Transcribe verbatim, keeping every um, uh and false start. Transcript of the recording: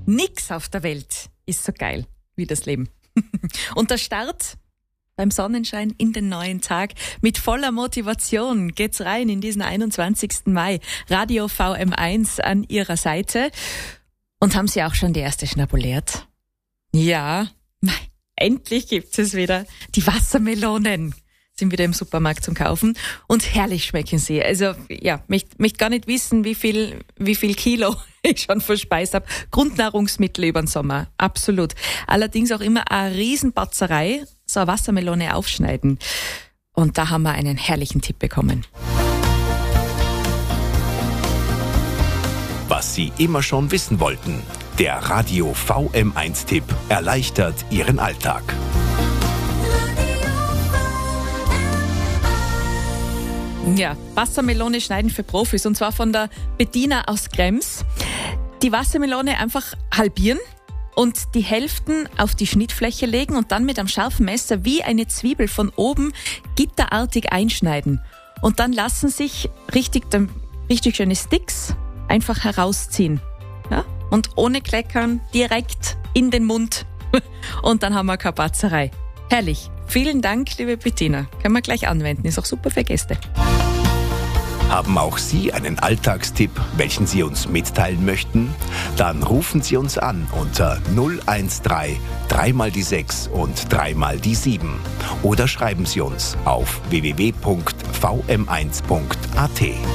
Nix auf der Welt ist so geil wie das Leben. Und der Start beim Sonnenschein in den neuen Tag. Mit voller Motivation geht's rein in diesen einundzwanzigsten Mai. Radio V M eins an Ihrer Seite. Und haben Sie auch schon die erste schnabuliert? Ja, endlich gibt's es wieder. Die Wassermelonen sind wieder im Supermarkt zum Kaufen und herrlich schmecken sie. Also ja, möchte möcht gar nicht wissen, wie viel wie viel Kilo ich schon verspeist habe. Grundnahrungsmittel über den Sommer, absolut. Allerdings auch immer eine Riesenbatzerei, so eine Wassermelone aufschneiden. Und da haben wir einen herrlichen Tipp bekommen. Was Sie immer schon wissen wollten. Der Radio V M eins Tipp erleichtert Ihren Alltag. Ja, Wassermelone schneiden für Profis und zwar von der Bettina aus Krems. Die Wassermelone einfach halbieren und die Hälften auf die Schnittfläche legen und dann mit einem scharfen Messer wie eine Zwiebel von oben gitterartig einschneiden. Und dann lassen sich richtig, richtig schöne Sticks einfach herausziehen. Ja? Und ohne Kleckern direkt in den Mund. Und dann haben wir keine Batzerei. Herrlich. Vielen Dank, liebe Bettina. Können wir gleich anwenden. Ist auch super für Gäste. Haben auch Sie einen Alltagstipp, welchen Sie uns mitteilen möchten? Dann rufen Sie uns an unter null eins drei, dreimal die sechs und dreimal die sieben. Oder schreiben Sie uns auf w w w punkt v m eins punkt a t.